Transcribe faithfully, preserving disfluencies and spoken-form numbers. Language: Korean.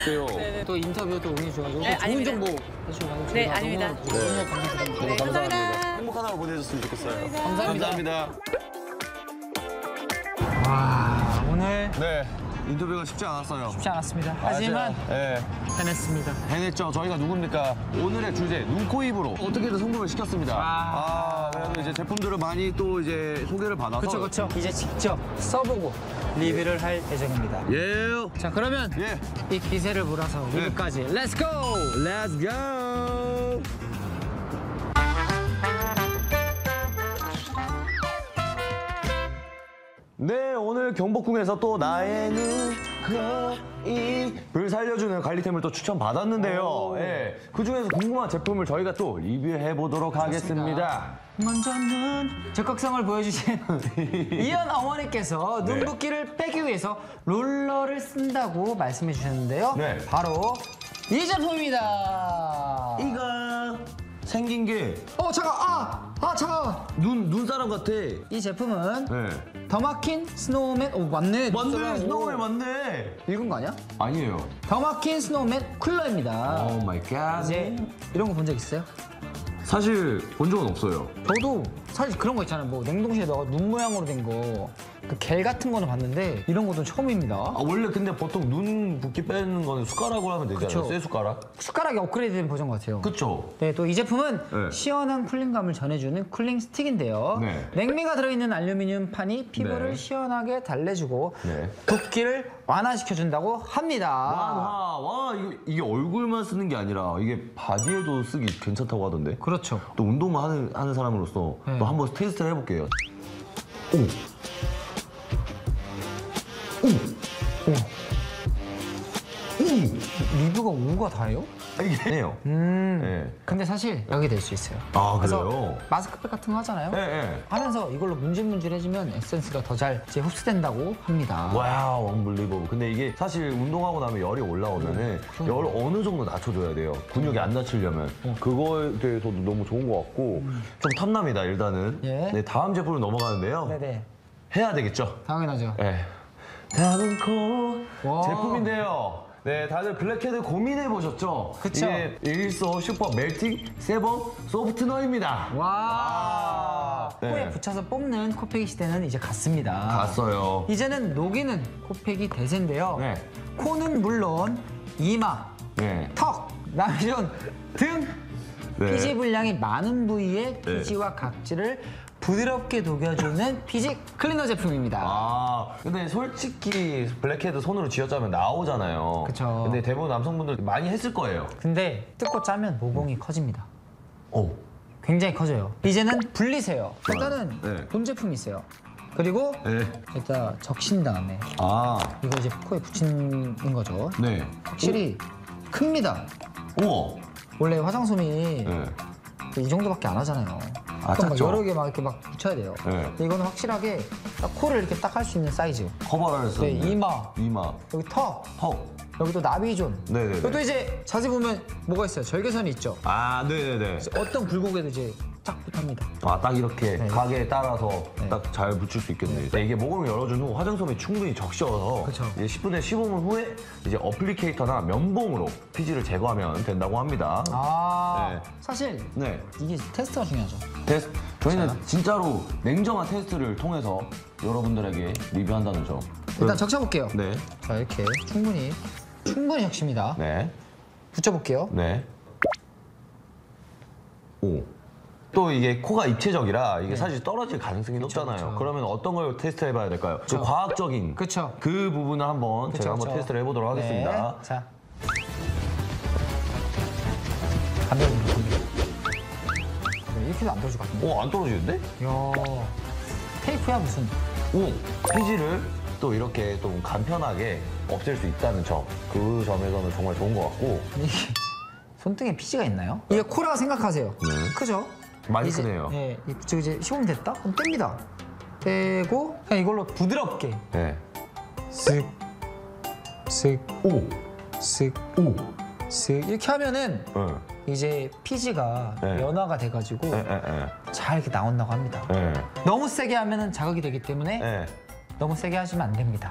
네네. 또 인터뷰도 응해주셔가지고 네, 좋은 아닙니다. 정보 해주셔가지고 네, 저희가 아닙니다. 너무, 너무 감사드립니다. 네, 감사합니다. 행복한 하루 보내셨으면 좋겠어요. 감사합니다. 감사합니다. 와, 오늘 네, 인터뷰가 쉽지 않았어요. 쉽지 않았습니다. 하지만 네, 해냈습니다. 해냈죠. 저희가 누굽니까? 오늘의 주제, 눈, 코, 입으로 어떻게든 성공을 시켰습니다. 아. 아, 그래도 이제 제품들을 많이 또 이제 소개를 받아서. 그렇죠, 그렇죠. 이제 직접 써보고 리뷰를 할 예정입니다. 예. 자, 그러면 예. 이 기세를 몰아서 리뷰까지 렛츠 고! Let's go! 네, 오늘 경복궁에서 또 나의 눈, 코, 입을 살려주는 관리템을 또 추천받았는데요. 예, 그 중에서 궁금한 제품을 저희가 또 리뷰해 보도록 하겠습니다. 먼저 눈 적극성을 보여주신 이현 어머니께서 네. 눈 붓기를 빼기 위해서 롤러를 쓴다고 말씀해 주셨는데요. 네. 바로 이 제품입니다. 이가 생긴 게 어 잠깐 아! 아 잠깐 눈, 눈사람 같아. 이 제품은 네. 더마킨 스노우맨 오 맞네 맞네, 눈사람. 스노우맨 오. 맞네. 읽은 거 아니야? 아니에요. 더마킨 스노우맨 쿨러입니다. 오 마이 갓. 이제 이런 거 본 적 있어요? 사실 본 적은 없어요. 저도 사실 그런 거 있잖아요. 뭐 냉동실에 넣어 눈 모양으로 된 거, 그 겔 같은 거는 봤는데 이런 것도 처음입니다. 아, 원래 근데 보통 눈 붓기 빼는 거는 숟가락으로 하면 되잖아요. 그쵸. 쇠 숟가락. 숟가락이 업그레이드된 버전 같아요. 그쵸? 네, 또 이 제품은 네. 시원한 쿨링감을 전해주는 쿨링 스틱인데요. 네. 냉미가 들어있는 알루미늄 판이 피부를 네. 시원하게 달래주고 네. 붓기를 완화시켜준다고 합니다. 완화. 와, 이게, 이게 얼굴만 쓰는 게 아니라 이게 바디에도 쓰기 괜찮다고 하던데. 그렇죠. 또 운동만 하는, 하는 사람으로서 네. 또 한번 테스트를 해볼게요. 오. 오. 오. 오. 리뷰가 오가 다예요? 아, 이게 네요. 음. 네. 근데 사실 여기 될 수 있어요. 아, 그래서 그래요? 마스크팩 같은 거 하잖아요. 네, 네. 하면서 이걸로 문질문질해주면 에센스가 더 잘 흡수된다고 합니다. 와우, 언블리버블. 근데 이게 사실 운동하고 나면 열이 올라오면은 열을 어느 정도 낮춰줘야 돼요. 근육이 안 다치려면. 그거에 대해서도 너무 좋은 것 같고 좀 탐납니다, 일단은. 예. 네, 다음 제품으로 넘어가는데요. 네네. 해야 되겠죠? 당연하죠. 네. 다음은 코 와. 제품인데요. 네, 다들 블랙헤드 고민해 보셨죠? 그쵸. 이게 일소 슈퍼 멜팅 세범 소프트너입니다. 와. 네. 코에 붙여서 뽑는 코팩이 시대는 이제 갔습니다. 갔어요. 이제는 녹이는 코팩이 대세인데요. 네. 코는 물론 이마, 네. 턱, 남존 등 네. 피지 분량이 많은 부위의 피지와 각질을 부드럽게 녹여주는 피지 클리너 제품입니다. 아, 근데 솔직히 블랙헤드 손으로 쥐어짜면 나오잖아요. 그쵸. 근데 대부분 남성분들 많이 했을 거예요. 근데 뜯고 짜면 모공이 커집니다. 오. 굉장히 커져요. 이제는 분리세요. 일단은 네. 본 제품이 있어요. 그리고 네. 일단 적신 다음에 아, 이거 이제 코에 붙이는 거죠. 네. 확실히 큽니다. 우와. 원래 화장솜이 네. 이 정도밖에 안 하잖아요. 아, 그럼 막 작죠? 여러 개 막 이렇게 막 붙여야 돼요. 네. 근데 이거는 확실하게 딱 코를 이렇게 딱 할 수 있는 사이즈. 커버를 해서. 네, 이마, 이마. 여기 턱, 턱. 여기 또 나비존. 네네네. 여기도 이제 자세히 보면 뭐가 있어요? 절개선이 있죠. 아, 네네네. 어떤 굴곡에도 이제 쫙 붙합니다. 아, 딱 이렇게 네. 가게에 따라서 네. 딱 잘 붙일 수 있겠네. 네, 이게 모공을 열어준 후 화장솜이 충분히 적셔서 그쵸. 이제 십 분에 십오 분 후에 이제 어플리케이터나 면봉으로 피지를 제거하면 된다고 합니다. 아, 네. 사실 네. 이게 테스트가 중요하죠. 테스트. 저희는 진짜로 냉정한 테스트를 통해서 여러분들에게 리뷰한다는 점. 일단 적셔볼게요. 네. 자, 이렇게 충분히, 충분히 적십니다. 네. 붙여볼게요. 네. 오. 또 이게 코가 입체적이라 이게 사실 떨어질 가능성이 높잖아요. 네. 그쵸. 그러면 어떤 걸 테스트 해봐야 될까요? 그 과학적인 그쵸. 그 부분을 한번 그쵸, 제가 한번 그쵸. 테스트를 해보도록 하겠습니다. 네. 자. 가벼운 느낌. 네, 이렇게도 안 떨어질 것 같은데. 오, 안 떨어지는데? 이야, 테이프야 무슨. 오, 피지를 또 이렇게 또 간편하게 없앨 수 있다는 점. 그 점에서는 정말 좋은 것 같고. 이게 손등에 피지가 있나요? 이게 코라고 생각하세요. 네. 크죠? 많이 이제, 크네요. 네, 저 이제 십오 분 됐다? 그럼 뗍니다. 떼고 그냥 이걸로 부드럽게 네. 쓱, 쓱, 오, 쓱, 오. 쓱 이렇게 하면은 네. 이제 피지가 네. 연화가 돼가지고 네, 네, 네. 잘 이렇게 나온다고 합니다. 네. 너무 세게 하면은 자극이 되기 때문에 네. 너무 세게 하시면 안 됩니다.